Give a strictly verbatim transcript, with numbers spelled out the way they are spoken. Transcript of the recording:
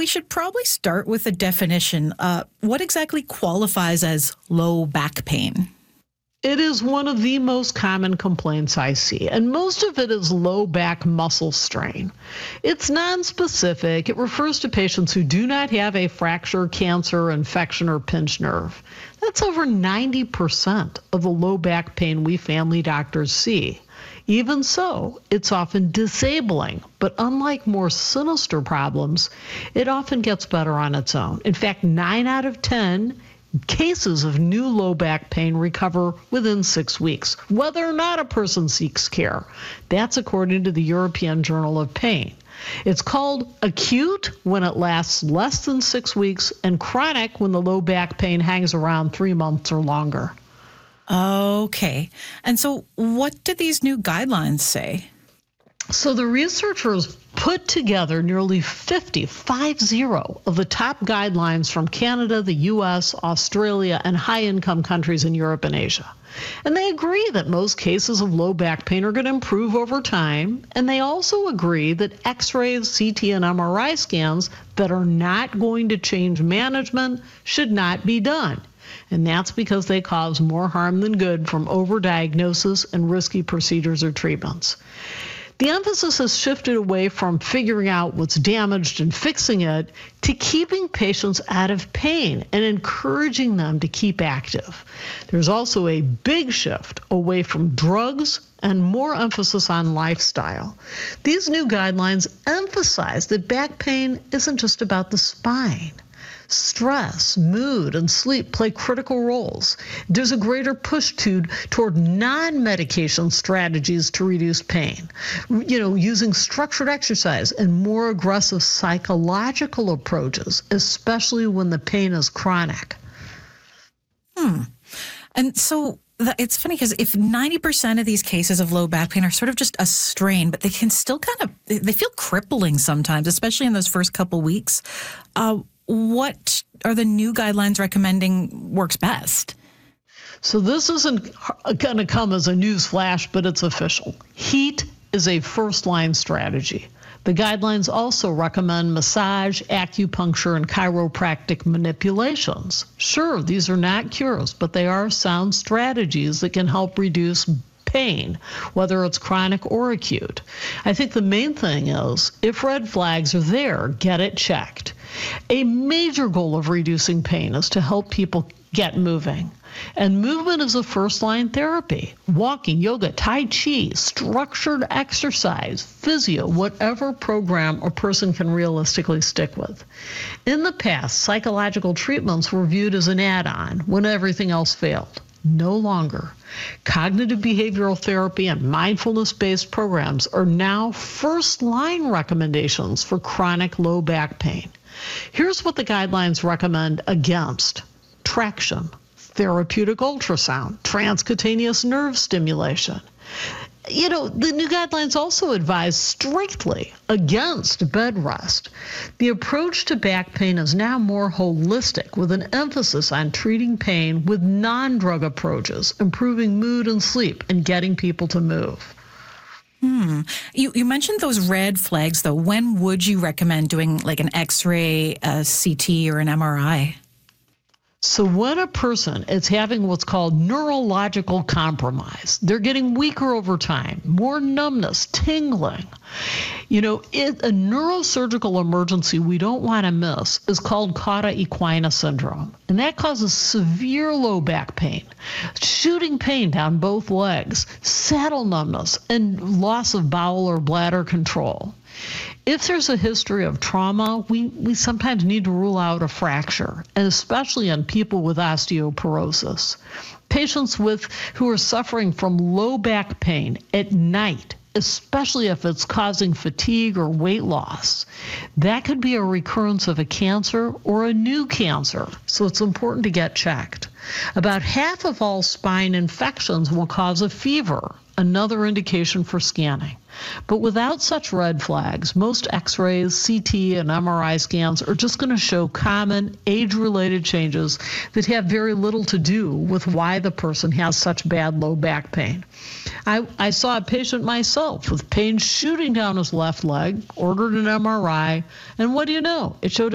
should probably start with a definition. Uh, what exactly qualifies as low back pain? It is one of the most common complaints I see, and most of it is low back muscle strain. It's nonspecific. It refers to patients who do not have a fracture, cancer, infection, or pinched nerve. That's over ninety percent of the low back pain we family doctors see. Even so, it's often disabling, but unlike more sinister problems, it often gets better on its own. In fact, nine out of ten cases of new low back pain recover within six weeks, whether or not a person seeks care. That's according to the European Journal of Pain. It's called acute when it lasts less than six weeks and chronic when the low back pain hangs around three months or longer. Okay. And so what do these new guidelines say? So the researchers put together nearly fifty, five zero, of the top guidelines from Canada, the U S, Australia, and high-income countries in Europe and Asia. And they agree that most cases of low back pain are going to improve over time. And they also agree that X-rays, C T, and M R I scans that are not going to change management should not be done. And that's because they cause more harm than good from overdiagnosis and risky procedures or treatments. The emphasis has shifted away from figuring out what's damaged and fixing it to keeping patients out of pain and encouraging them to keep active. There's also a big shift away from drugs and more emphasis on lifestyle. These new guidelines emphasize that back pain isn't just about the spine. Stress, mood, and sleep play critical roles. There's a greater push to, toward non-medication strategies to reduce pain. You know, using structured exercise and more aggressive psychological approaches, especially when the pain is chronic. Hmm. And so it's funny because if ninety percent of these cases of low back pain are sort of just a strain, but they can still kind of, they feel crippling sometimes, especially in those first couple weeks. Uh, What are the new guidelines recommending works best? So this isn't going to come as a news flash, but it's official. Heat is a first-line strategy. The guidelines also recommend massage, acupuncture, and chiropractic manipulations. Sure, these are not cures, but they are sound strategies that can help reduce pain, whether it's chronic or acute. I think the main thing is, if red flags are there, get it checked. A major goal of reducing pain is to help people get moving. And movement is a first-line therapy. Walking, yoga, tai chi, structured exercise, physio, whatever program a person can realistically stick with. In the past, psychological treatments were viewed as an add-on when everything else failed. No longer. Cognitive behavioral therapy and mindfulness-based programs are now first-line recommendations for chronic low back pain. Here's what the guidelines recommend against: traction, therapeutic ultrasound, transcutaneous nerve stimulation. You know, the new guidelines also advise strictly against bed rest. The approach to back pain is now more holistic, with an emphasis on treating pain with non-drug approaches, improving mood and sleep, and getting people to move. Hmm. You you mentioned those red flags, though. When would you recommend doing like an X-ray, a C T, or an M R I? So when a person is having what's called neurological compromise, they're getting weaker over time, more numbness, tingling. You know, it, a neurosurgical emergency we don't want to miss is called cauda equina syndrome, and that causes severe low back pain, shooting pain down both legs, saddle numbness, and loss of bowel or bladder control. If there's a history of trauma, we, we sometimes need to rule out a fracture, and especially in people with osteoporosis. Patients with who are suffering from low back pain at night, especially if it's causing fatigue or weight loss, that could be a recurrence of a cancer or a new cancer, so it's important to get checked. About half of all spine infections will cause a fever, another indication for scanning. But without such red flags, most X-rays, C T, and M R I scans are just going to show common age-related changes that have very little to do with why the person has such bad low back pain. I, I saw a patient myself with pain shooting down his left leg, ordered an M R I, and what do you know? It showed